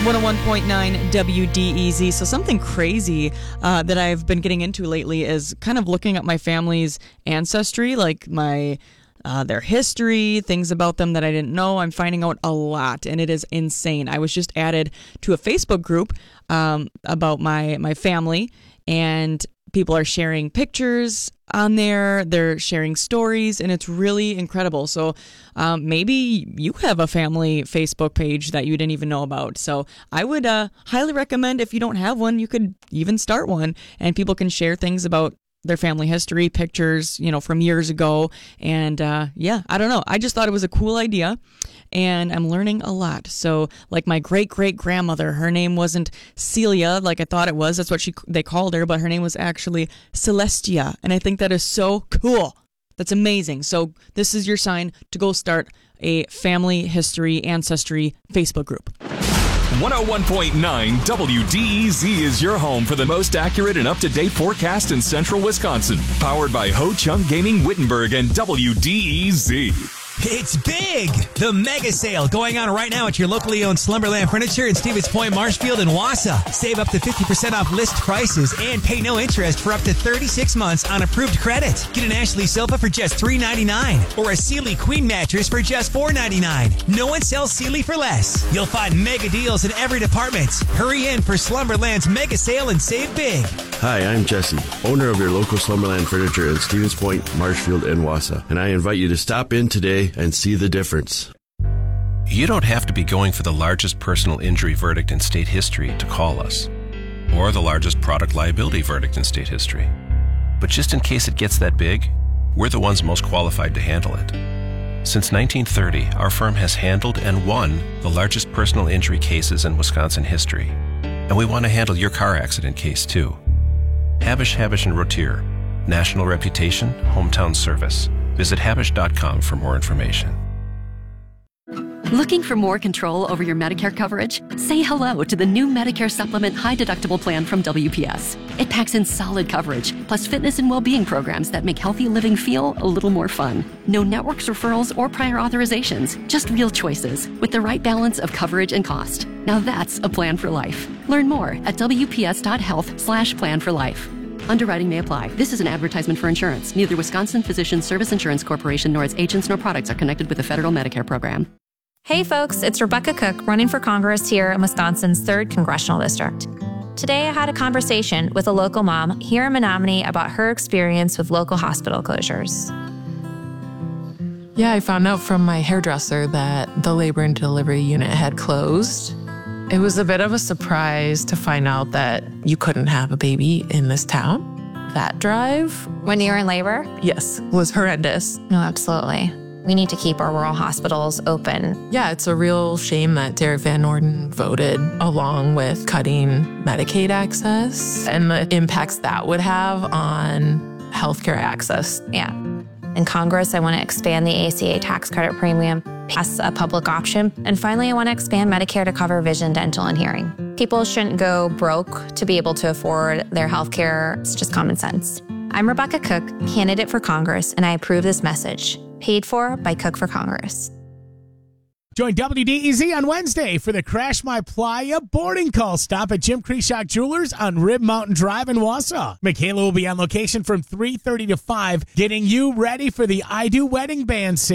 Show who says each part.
Speaker 1: 101.9 WDEZ. So something crazy that I've been getting into lately is kind of looking at my family's ancestry, like their history, things about them that I didn't know. I'm finding out a lot, and it is insane. I was just added to a Facebook group about my family, and people are sharing pictures on there. They're sharing stories, and it's really incredible. So maybe you have a family Facebook page that you didn't even know about. So I would highly recommend, if you don't have one, you could even start one, and people can share things about their family history, pictures, from years ago. And I don't know. I just thought it was a cool idea, and I'm learning a lot. So like my great-great-grandmother, her name wasn't Celia like I thought it was. That's what they called her, but her name was actually Celestia. And I think that is so cool. That's amazing. So this is your sign to go start a family history ancestry Facebook group.
Speaker 2: 101.9 WDEZ is your home for the most accurate and up-to-date forecast in central Wisconsin. Powered by Ho Chung Gaming Wittenberg and WDEZ.
Speaker 3: It's big! The mega sale going on right now at your locally owned Slumberland Furniture in Stevens Point, Marshfield, and Wausau. Save up to 50% off list prices and pay no interest for up to 36 months on approved credit. Get an Ashley sofa for just $3.99 or a Sealy Queen mattress for just $4.99. No one sells Sealy for less. You'll find mega deals in every department. Hurry in for Slumberland's mega sale and save big.
Speaker 4: Hi, I'm Jesse, owner of your local Slumberland Furniture in Stevens Point, Marshfield, and Wausau, and I invite you to stop in today and see the difference.
Speaker 5: You don't have to be going for the largest personal injury verdict in state history to call us, or the largest product liability verdict in state history. But just in case it gets that big, we're the ones most qualified to handle it. Since 1930, our firm has handled and won the largest personal injury cases in Wisconsin history. And we want to handle your car accident case too. Habish, Habish & Rotier. National reputation, hometown service. Visit habish.com for more information.
Speaker 6: Looking for more control over your Medicare coverage? Say hello to the new Medicare Supplement High Deductible Plan from WPS. It packs in solid coverage, plus fitness and well-being programs that make healthy living feel a little more fun. No networks, referrals, or prior authorizations, just real choices with the right balance of coverage and cost. Now that's a plan for life. Learn more at wps.health/plan for life. Underwriting may apply. This is an advertisement for insurance. Neither Wisconsin Physicians Service Insurance Corporation nor its agents nor products are connected with the federal Medicare program.
Speaker 7: Hey folks, it's Rebecca Cook running for Congress here in Wisconsin's 3rd Congressional District. Today I had a conversation with a local mom here in Menominee about her experience with local hospital closures.
Speaker 8: Yeah, I found out from my hairdresser that the labor and delivery unit had closed. It was a bit of a surprise to find out that you couldn't have a baby in this town. That drive,
Speaker 7: When you were in labor?
Speaker 8: yes, was horrendous.
Speaker 7: No, absolutely. We need to keep our rural hospitals open.
Speaker 8: Yeah, it's a real shame that Derek Van Orden voted along with cutting Medicaid access and the impacts that would have on healthcare access.
Speaker 7: Yeah. In Congress, I want to expand the ACA tax credit premium, pass a public option, and finally, I want to expand Medicare to cover vision, dental, and hearing. People shouldn't go broke to be able to afford their health care. It's just common sense. I'm Rebecca Cook, candidate for Congress, and I approve this message. Paid for by Cook for Congress.
Speaker 9: Join WDEZ on Wednesday for the Crash My Playa boarding call stop at Jim Kreshock Jewelers on Rib Mountain Drive in Wausau. Michaela will be on location from 3:30 to 5, getting you ready for the I Do Wedding Band sale.